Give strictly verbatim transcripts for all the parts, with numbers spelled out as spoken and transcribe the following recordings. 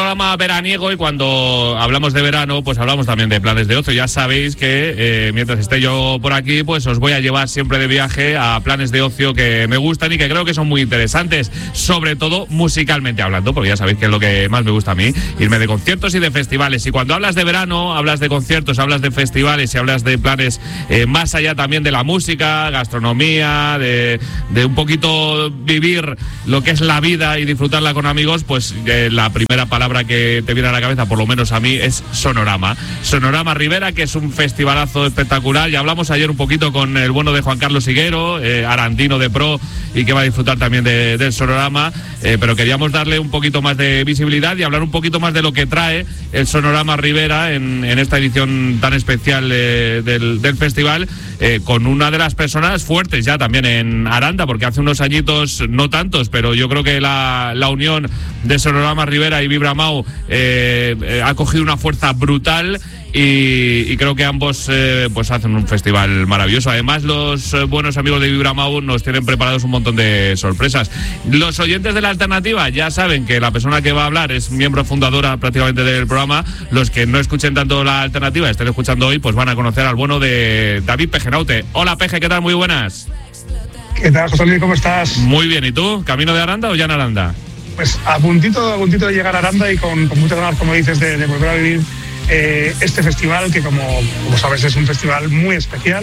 programa veraniego y cuando hablamos de verano, pues hablamos también de planes de ocio. Ya sabéis que eh, mientras esté yo por aquí, pues os voy a llevar siempre de viaje a planes de ocio que me gustan y que creo que son muy interesantes, sobre todo musicalmente hablando, porque ya sabéis que es lo que más me gusta a mí, irme de conciertos y de festivales. Y cuando hablas de verano, hablas de conciertos, hablas de festivales y hablas de planes eh, más allá también de la música, gastronomía, de, de un poquito vivir lo que es la vida y disfrutarla con amigos, pues eh, la primera palabra que te viene a la cabeza, por lo menos a mí, es Sonorama. Sonorama Ribera, que es un festivalazo espectacular. Ya hablamos ayer un poquito con el bueno de Juan Carlos Higuero, eh, arandino de pro, y que va a disfrutar también de, del Sonorama, eh, pero queríamos darle un poquito más de visibilidad y hablar un poquito más de lo que trae el Sonorama Ribera en, en esta edición tan especial eh, del, del festival, eh, con una de las personas fuertes ya también en Aranda, porque hace unos añitos, no tantos, pero yo creo que la, la unión de Sonorama Ribera y Vibramau eh, eh, ha cogido una fuerza brutal. Y, y creo que ambos eh, pues hacen un festival maravilloso. Además, los eh, buenos amigos de Vibramau nos tienen preparados un montón de sorpresas. Los oyentes de La Alternativa ya saben que la persona que va a hablar es miembro fundadora prácticamente del programa. Los que no escuchen tanto La Alternativa, estén escuchando hoy, pues van a conocer al bueno de David Pejenaute. Hola, Peje, ¿qué tal? Muy buenas. ¿Qué tal, José Luis? ¿Cómo estás? Muy bien, ¿y tú? ¿Camino de Aranda o ya en Aranda? Pues a puntito, a puntito de llegar a Aranda y con, con muchas ganas, como dices, de, de volver a vivir Eh, este festival que, como, como sabes, es un festival muy especial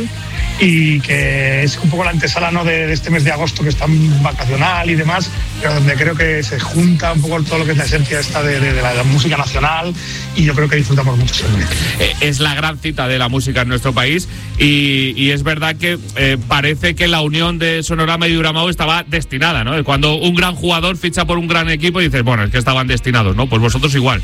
y que es un poco la antesala, ¿no?, de, de este mes de agosto, que es tan vacacional y demás, pero donde creo que se junta un poco todo lo que es la esencia esta de, de, de, la, de la música nacional, y yo creo que disfrutamos mucho siempre. Eh, es la gran cita de la música en nuestro país y, y es verdad que eh, parece que la unión de Sonorama y Vibramau estaba destinada, ¿no? Cuando un gran jugador ficha por un gran equipo y dices, bueno, es que estaban destinados, ¿no? Pues vosotros igual.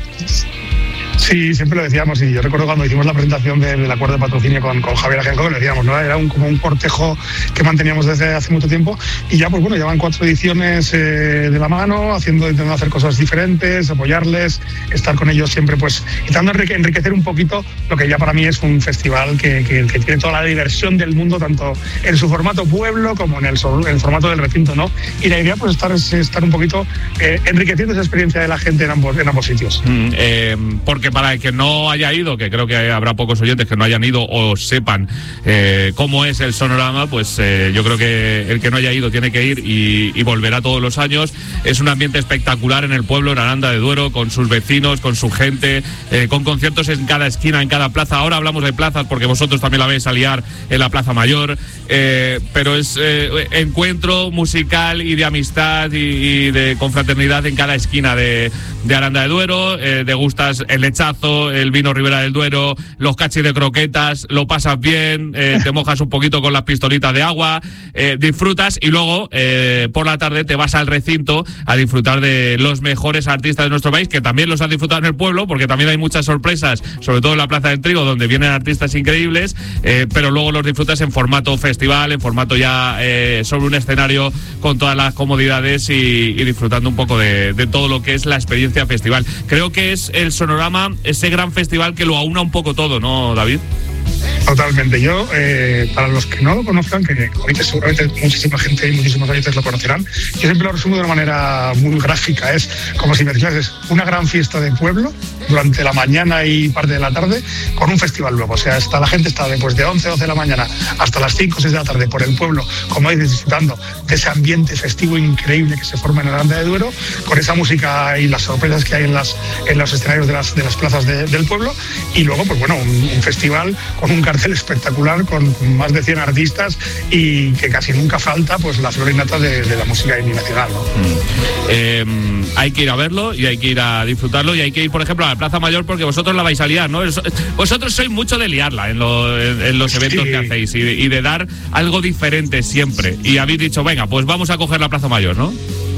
Sí, siempre lo decíamos, y yo recuerdo cuando hicimos la presentación de, del acuerdo de patrocinio con, con Javier Ajenco, que lo decíamos, ¿no? Era un, como un cortejo que manteníamos desde hace mucho tiempo, y ya, pues bueno, llevan cuatro ediciones eh, de la mano, haciendo, intentando hacer cosas diferentes, apoyarles, estar con ellos siempre, pues, intentando enriquecer un poquito lo que ya para mí es un festival que, que, que tiene toda la diversión del mundo, tanto en su formato pueblo como en el, en el formato del recinto, ¿no? Y la idea, pues, estar, es estar un poquito eh, enriqueciendo esa experiencia de la gente en ambos, en ambos sitios. Mm, eh, porque para el que no haya ido, que creo que habrá pocos oyentes que no hayan ido o sepan eh, cómo es el Sonorama, pues eh, yo creo que el que no haya ido tiene que ir y, y volverá todos los años. Es un ambiente espectacular en el pueblo, en Aranda de Duero, con sus vecinos, con su gente, eh, con conciertos en cada esquina, en cada plaza. Ahora hablamos de plazas porque vosotros también la veis a liar en la Plaza Mayor, eh, pero es eh, encuentro musical y de amistad y, y de confraternidad en cada esquina de, de Aranda de Duero. Eh, degustas el lechazo, el vino Ribera del Duero, los cachis de croquetas, lo pasas bien, eh, te mojas un poquito con las pistolitas de agua, eh, disfrutas y luego eh, por la tarde te vas al recinto a disfrutar de los mejores artistas de nuestro país, que también los has disfrutado en el pueblo, porque también hay muchas sorpresas, sobre todo en la Plaza del Trigo, donde vienen artistas increíbles, eh, pero luego los disfrutas en formato festival, en formato ya eh, sobre un escenario con todas las comodidades y, y disfrutando un poco de, de todo lo que es la experiencia festival. Creo que es el Sonorama, ese gran festival que lo aúna un poco todo, ¿no, David? Totalmente. Yo, eh, para los que no lo conozcan, que ahorita seguramente muchísima gente y muchísimos oyentes lo conocerán, yo siempre lo resumo de una manera muy gráfica. Es como si me dijeras, una gran fiesta de pueblo durante la mañana y parte de la tarde, con un festival luego. O sea, está, la gente está después de once, doce de la mañana hasta las cinco o seis de la tarde por el pueblo, como dices, disfrutando de ese ambiente festivo increíble que se forma en Aranda de Duero, con esa música y las sorpresas que hay en, las, en los escenarios de las, de las plazas de, del pueblo. Y luego, pues bueno, un, un festival con un cartel espectacular, con más de cien artistas, y que casi nunca falta pues la flor y nata de, de la música nacional, ¿no? Mm. Eh, hay que ir a verlo y hay que ir a disfrutarlo y hay que ir, por ejemplo, a la Plaza Mayor, porque vosotros la vais a liar, ¿no? Vosotros sois mucho de liarla en, lo, en, en los eventos sí. que hacéis y, y de dar algo diferente siempre. Y habéis dicho, venga, pues vamos a coger la Plaza Mayor, ¿no?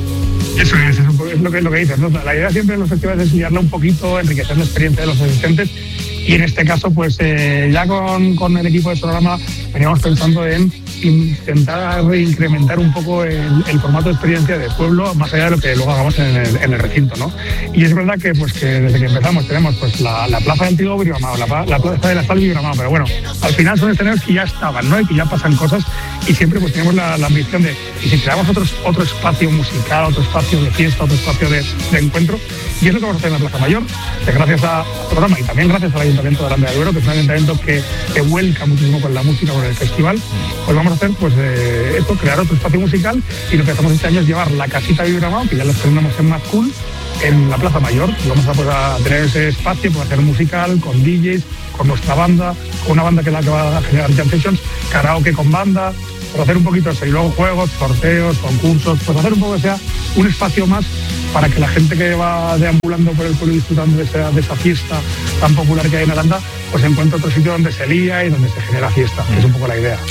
Eso es, eso es lo que, lo que dices, ¿no? La idea siempre en los festivales es liarla un poquito, enriquecer la experiencia de los asistentes. Y en este caso, pues eh, ya con, con el equipo de Sonorama veníamos pensando en intentar incrementar un poco el, el formato de experiencia de pueblo, más allá de lo que luego hagamos en el, en el recinto, ¿no? Y es verdad que, pues, que desde que empezamos tenemos pues la, la Plaza del Trigo Vibramau, la, la Plaza de la Sal Vibramau, pero bueno, al final son escenarios que ya estaban, ¿no? Y que ya pasan cosas, y siempre pues teníamos la, la ambición de, y si creamos otro, otro espacio musical, otro espacio de fiesta, otro espacio de, de encuentro, y es lo que vamos a hacer en la Plaza Mayor, que gracias al programa y también gracias al Ayuntamiento de Aranda de Duero, que es un ayuntamiento que, que vuelca muchísimo con la música, con el festival, pues vamos a hacer pues eh, esto, crear otro espacio musical, y lo que hacemos este año es llevar la casita de Vibra Mau, que ya la estrenamos en Mad Cool, en la Plaza Mayor. Vamos a, pues, a tener ese espacio para hacer musical, con D Js, con nuestra banda, con una banda que, la que va a generar jam sessions, karaoke con banda, para hacer un poquito eso, y luego juegos, sorteos, concursos, pues hacer un poco que sea un espacio más para que la gente que va deambulando por el pueblo disfrutando de esa, de esa fiesta tan popular que hay en Aranda, pues encuentre otro sitio donde se lía y donde se genera fiesta, que es un poco la idea.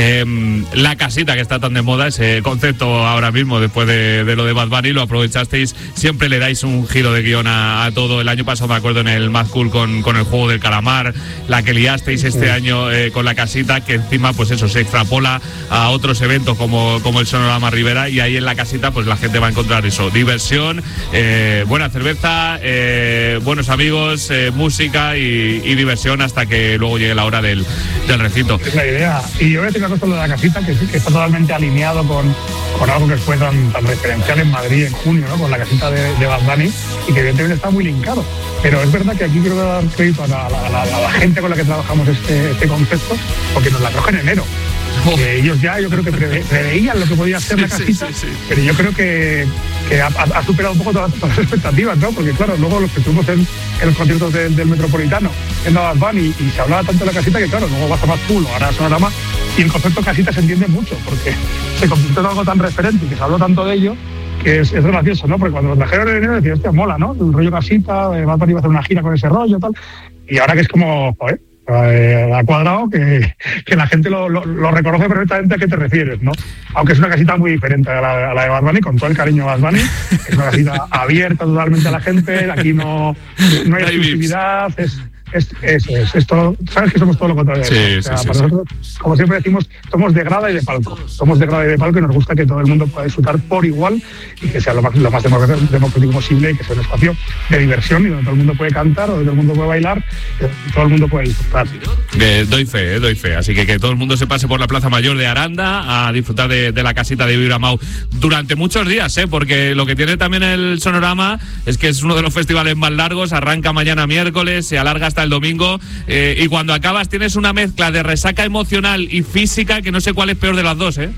Eh, la casita, que está tan de moda, ese concepto ahora mismo, después de, de lo de Bad Bunny, lo aprovechasteis, siempre le dais un giro de guión a, a todo. El año pasado me acuerdo en el Mad Cool con, con el juego del calamar, la que liasteis este sí. año eh, con la casita, que encima pues eso se extrapola a otros eventos como, como el Sonorama Rivera, y ahí en la casita pues la gente va a encontrar eso, diversión, eh, buena cerveza, eh, buenos amigos, eh, música y, y diversión hasta que luego llegue la hora del, del recinto. Es la idea. Y yo voy a decir una cosa de la casita, que, que está totalmente alineado con, con algo que fue tan, tan referencial en Madrid en junio, ¿no? Con la casita de, de Bad Bunny, y que evidentemente está muy linkado. Pero es verdad que aquí quiero dar crédito a la, a la, a la gente con la que trabajamos este, este concepto, porque nos la trajo en enero. Oh. Que ellos ya, yo creo que preve, preveían lo que podía ser sí, la casita, sí, sí, sí. pero yo creo que, que ha, ha superado un poco todas, todas las expectativas, ¿no? Porque claro, luego los que estuvimos en, en los conciertos de, del Metropolitano, en Bad Bunny, y, y se hablaba tanto de la casita que claro, luego vas a Más Cool, ahora Sonorama, y el concepto casita se entiende mucho, porque se convirtió en algo tan referente y que se habló tanto de ello, que es, es gracioso, ¿no? Porque cuando lo trajeron en enero decían, hostia, mola, ¿no? El rollo casita, Bad Bunny iba a hacer una gira con ese rollo, tal, y ahora que es como, joder, Eh, ha cuadrado que, que la gente lo, lo, lo reconoce perfectamente a qué te refieres, ¿no? Aunque es una casita muy diferente a la, a la de Bad Bunny, con todo el cariño a Bad Bunny, es una casita abierta totalmente a la gente, aquí no, no hay exclusividad, es, es, es, es, es todo, sabes que somos todo lo contrario. Sí, o sea, sí, para sí, nosotros, sí. Como siempre decimos, somos de grada y de palco, somos de grada y de palco, y nos gusta que todo el mundo pueda disfrutar por igual y que sea lo más, lo más democrático posible, y que sea un espacio de diversión y donde todo el mundo puede cantar, donde todo el mundo puede bailar, y todo el mundo puede disfrutar. Eh, doy fe, eh, doy fe, así que que todo el mundo se pase por la Plaza Mayor de Aranda a disfrutar de, de la casita de Vibra Mau durante muchos días, eh, porque lo que tiene también el Sonorama es que es uno de los festivales más largos, arranca mañana miércoles, se alarga hasta el domingo, eh, y cuando acabas tienes una mezcla de resaca emocional y física que no sé cuál es peor de las dos, ¿eh?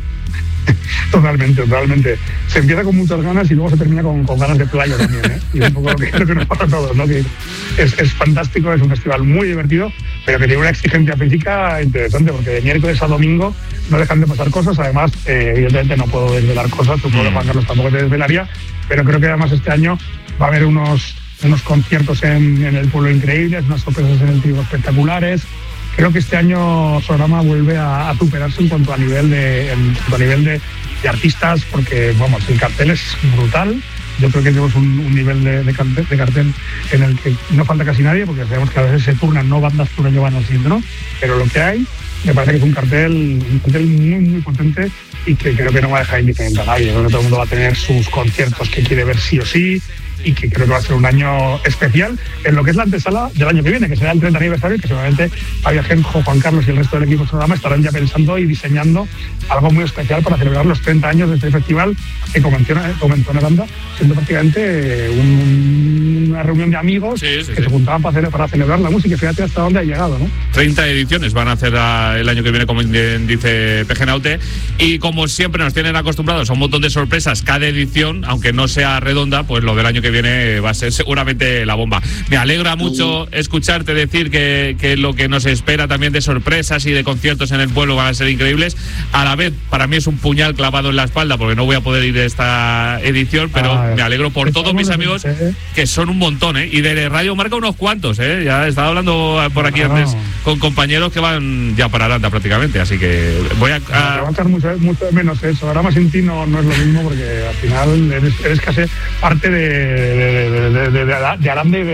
Totalmente, totalmente. Se empieza con muchas ganas y luego se termina con, con ganas de playa también, ¿eh? Y es un poco lo que, lo que nos pasa a todos, ¿no? Que es, es fantástico, es un festival muy divertido, pero que tiene una exigencia física interesante, porque de miércoles a domingo no dejan de pasar cosas. Además, eh, evidentemente no puedo desvelar cosas, supongo que Juan Carlos tampoco te desvelaría, pero creo que además este año va a haber unos, unos conciertos en, en el pueblo increíbles, unas sorpresas en el trigo espectaculares. Creo que este año Sonorama vuelve a, a superarse en cuanto a nivel de, en cuanto a nivel de, de artistas, porque vamos, el cartel es brutal. Yo creo que tenemos un, un nivel de, de, cartel, de cartel en el que no falta casi nadie, porque sabemos que a veces se turnan, no bandas turnan y van haciendo, ¿no? Pero lo que hay, me parece que es un cartel, un cartel muy, muy potente, y que creo que no va a dejar indiferente a nadie. Creo que todo el mundo va a tener sus conciertos que quiere ver sí o sí, y que creo que va a ser un año especial en lo que es la antesala del año que viene, que será el treinta aniversario, y que seguramente Javier Genjo, Juan Carlos y el resto del equipo de Sonorama estarán ya pensando y diseñando algo muy especial para celebrar los treinta años de este festival, que comenzó, comenzó en Aranda, siendo prácticamente un, una reunión de amigos sí, sí, que sí. se juntaban para, cele, para celebrar la música, y fíjate hasta dónde ha llegado, ¿no? treinta ediciones van a hacer el año que viene, como dice P G Naute, y como siempre nos tienen acostumbrados a un montón de sorpresas cada edición, aunque no sea redonda, pues lo del año que viene va a ser seguramente la bomba. Me alegra mucho escucharte decir que, que lo que nos espera también de sorpresas y de conciertos en el pueblo van a ser increíbles. A la vez, para mí es un puñal clavado en la espalda, porque no voy a poder ir a esta edición, pero ah, me alegro por todos mis amigos, que son un montón, ¿eh? Y de Radio Marca unos cuantos, ¿eh? Ya estaba hablando por aquí no, antes no. con compañeros que van ya para Aranda prácticamente, así que voy a... a... No, te va a echar mucho, mucho menos eso. Ahora más sin ti no, no es lo mismo, porque al final eres, eres casi parte de De, de, de, de, de Aranda y de,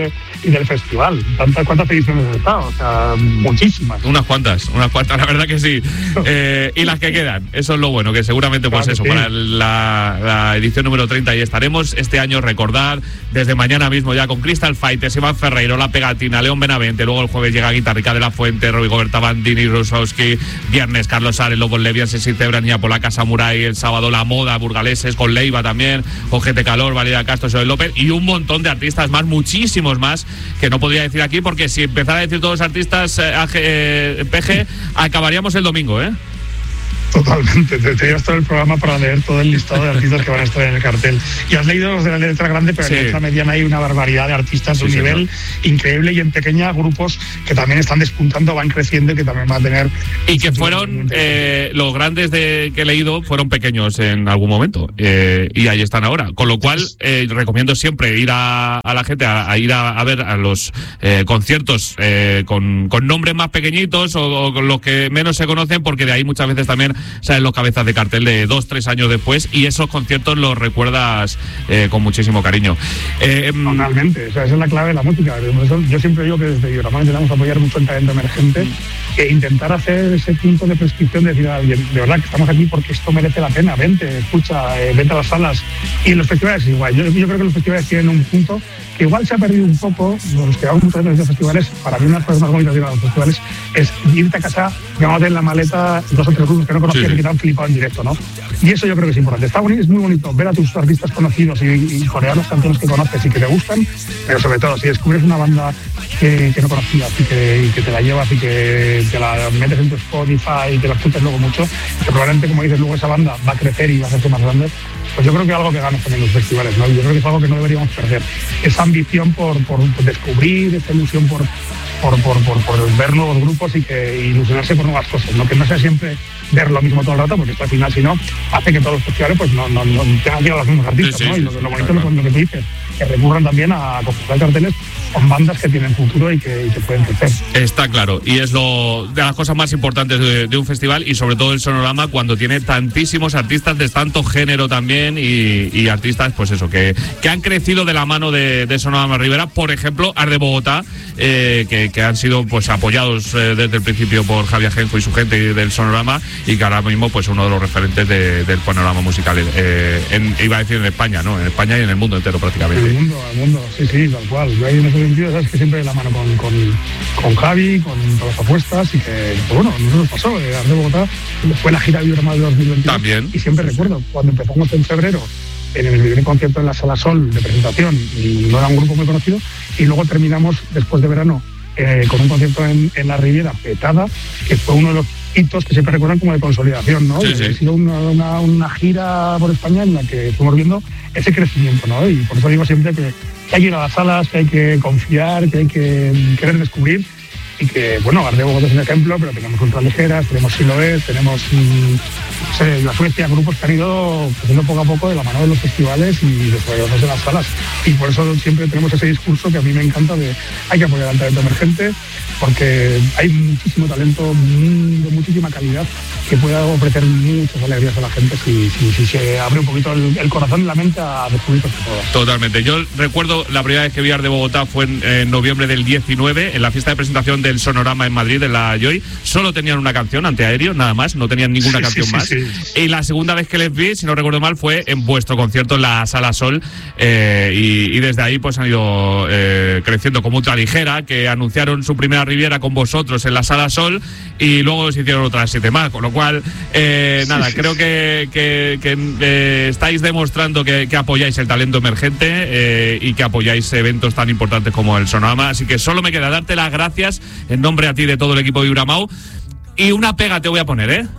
y del festival. ¿Tantas, ¿Cuántas ediciones has estado? O sea, muchísimas. Unas cuantas, unas cuantas, la verdad que sí. Eh, y las que quedan, eso es lo bueno, que seguramente pues claro, eso, sí. para la, la edición número treinta ahí estaremos. Este año recordar, desde mañana mismo ya con Crystal Fighters, Iván Ferreiro, La Pegatina, León Benavente, luego el jueves llega Guitarrica de la Fuente, Rodrigo Berta Bandini, Rusowski, viernes Carlos Ares, Lobos Levian, Ceci Cebra, Niña Polaca, Samurai, el sábado La Moda, Burgaleses, con Leiva también, con Gente Calor, Valeria Castro, Joel López y un montón de artistas más, muchísimos más, que no podría decir aquí, porque si empezara a decir todos los artistas eh, eh, P G, acabaríamos el domingo, ¿eh? Totalmente, te, te llevas todo el programa para leer todo el listado de artistas que van a estar en el cartel. Y has leído los de la letra grande, pero sí. En la letra mediana hay una barbaridad de artistas de sí, un señor. nivel increíble, y en pequeña grupos que también están despuntando, van creciendo y que también van a tener... Y que fueron, eh, los grandes de, que he leído fueron pequeños en algún momento, eh, y ahí están ahora. Con lo cual, eh, recomiendo siempre ir a, a la gente, a, a ir a, a ver a los eh, conciertos eh, con, con nombres más pequeñitos o, o con los que menos se conocen, porque de ahí muchas veces también salen los cabezas de cartel de dos, tres años después, y esos conciertos los recuerdas eh, con muchísimo cariño. Eh, Totalmente, o sea, esa es la clave de la música. Yo siempre digo que desde Diorama intentamos apoyar mucho el talento emergente e intentar hacer ese punto de prescripción, de decir a alguien, de verdad que estamos aquí porque esto merece la pena, vente, escucha, eh, vente a las salas. Y en los festivales igual, yo, yo creo que los festivales tienen un punto que igual se ha perdido un poco. Los que vamos muchas veces de festivales, para mí una de las cosas más bonitas de los festivales es irte a casa, llamarte en la maleta dos o tres grupos que no conocías, sí, sí. y que te han flipado en directo, ¿no? Y eso yo creo que es importante. Está bonito, es muy bonito ver a tus artistas conocidos y, y corear las canciones que conoces y que te gustan, pero sobre todo si descubres una banda que, que no conocías y que, y que te la llevas y que te la metes en tu Spotify y te la escuchas luego mucho, que probablemente, como dices, luego esa banda va a crecer y va a hacerse más grande. Pues yo creo que es algo que ganas también los festivales, ¿no? Yo creo que es algo que no deberíamos perder. Esa ambición por, por, por descubrir, esa ilusión por, por, por, por, por ver nuevos grupos y que ilusionarse por nuevas cosas, ¿no? Que no sea siempre ver lo mismo todo el rato, porque esto al final, si no, hace que todos los festivales pues no, no, no tengan que ir a los mismos artistas, sí, sí, ¿no? Y lo, lo bonito es lo que te dices, que recurran también a conjuntar carteles con bandas que tienen futuro y que, y que pueden crecer. Está claro, y es lo de las cosas más importantes de, de un festival, y sobre todo el Sonorama, cuando tiene tantísimos artistas de tanto género también, y, y artistas, pues eso, que, que han crecido de la mano de, de Sonorama Rivera. Por ejemplo, Ars de Bogotá, eh, que, que han sido pues apoyados eh, desde el principio por Javier Ajenjo y su gente del Sonorama, y que ahora mismo pues uno de los referentes de, del panorama musical, eh, en, iba a decir en España, ¿no? En España y en el mundo entero prácticamente. En el mundo, el mundo, sí, sí, tal cual. Yo ahí en ese sentido, sabes que siempre de la mano con, con, con Javi, con todas las apuestas, y que, pues bueno, no nos pasó. Eh, Ars de Bogotá fue la gira de Diorama de dos mil veintidós. También. Y siempre recuerdo, cuando empezamos en febrero, en el primer concierto en la Sala Sol de presentación, y no era un grupo muy conocido, y luego terminamos después de verano eh, con un concierto en, en la Riviera petada, que fue uno de los hitos que siempre recuerdan como de consolidación, ¿no? Sí, sí. Ha sido una, una, una gira por España en la que estamos viendo ese crecimiento, ¿no? Y por eso digo siempre que, que hay que ir a las salas, que hay que confiar, que hay que querer descubrir, y que, bueno, Ars de Bogotá es un ejemplo, pero tenemos Ultraligeras, tenemos Siloés, tenemos mmm, no sé, la Suecia, grupos que han ido creciendo poco a poco de la mano de los festivales y desarrollándose de las salas. Y por eso siempre tenemos ese discurso que a mí me encanta de hay que apoyar al talento emergente, porque hay muchísimo talento de muchísima calidad que puede ofrecer muchas alegrías a la gente si, si, si se abre un poquito el, el corazón y la mente a descubrir cosas nuevas. Totalmente. Yo recuerdo la primera vez que vi Ars de Bogotá fue en, en noviembre del diecinueve, en la fiesta de presentación del Sonorama en Madrid, en la Joy. Solo tenían una canción, Antiaéreo, nada más, no tenían ninguna sí, canción sí, más. Sí, sí. Y la segunda vez que les vi, si no recuerdo mal, fue en vuestro concierto en la Sala Sol, eh, y, y desde ahí pues han ido eh, creciendo como Ultraligera, que anunciaron su primera Riviera con vosotros en la Sala Sol, y luego se hicieron otras siete más, con lo cual eh, sí, nada, sí, creo sí. que, que, que eh, estáis demostrando que, que apoyáis el talento emergente eh, y que apoyáis eventos tan importantes como el Sonorama, así que solo me queda darte las gracias en nombre a ti de todo el equipo de Uramau, y una pega te voy a poner, ¿eh?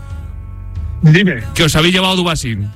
Dime. Que os habéis llevado Dubasín.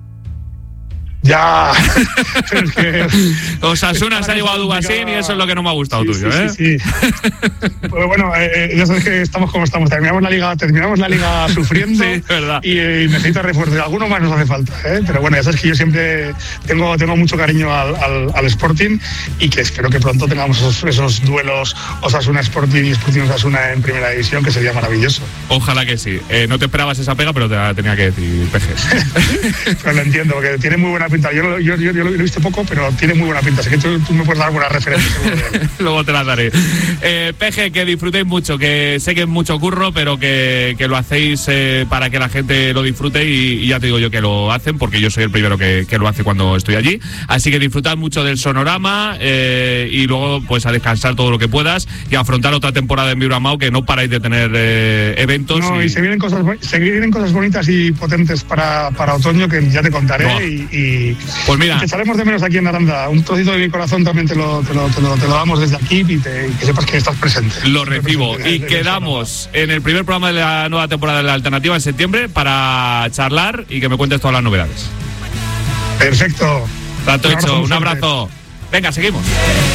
Ya. Es que Osasuna se ha llevado a Dubasín y eso es lo que no me ha gustado sí, tuyo, sí, ¿eh? Sí, sí. Pues bueno, eh, ya sabes que estamos como estamos. Terminamos la liga, terminamos la liga sufriendo. Sí, verdad. Y, y necesita refuerzo. Alguno más nos hace falta, ¿eh? Pero bueno, ya sabes que yo siempre tengo, tengo mucho cariño al, al, al Sporting, y que espero que pronto tengamos esos, esos duelos Osasuna Sporting y Sporting Osasuna en primera división, que sería maravilloso. Ojalá que sí. Eh, no te esperabas esa pega, pero te la tenía que decir, P G. Pero lo entiendo, porque tiene muy buena pinta. Yo, yo, yo, yo lo he visto poco, pero tiene muy buena pinta. Así que tú, tú me puedes dar buenas referencias. Luego te las daré. Eh, Peje, que disfrutéis mucho, que sé que es mucho curro, pero que, que lo hacéis eh, para que la gente lo disfrute y, y ya te digo yo que lo hacen, porque yo soy el primero que, que lo hace cuando estoy allí. Así que disfrutad mucho del sonorama eh, y luego pues a descansar todo lo que puedas y a afrontar otra temporada en Vibramao, que no paráis de tener eh, eventos. No, y... y se vienen cosas, se vienen cosas bonitas y potentes para, para otoño que ya te contaré. No. y, y pues mira, te echaremos de menos aquí en Aranda. Un trocito de mi corazón también te lo, te lo, te lo, te lo damos desde aquí y, te, y que sepas que estás presente. Lo recibo. Y quedamos en el primer programa de la nueva temporada de La Alternativa en septiembre para charlar y que me cuentes todas las novedades. Perfecto. Tanto hecho, un abrazo. Venga, seguimos.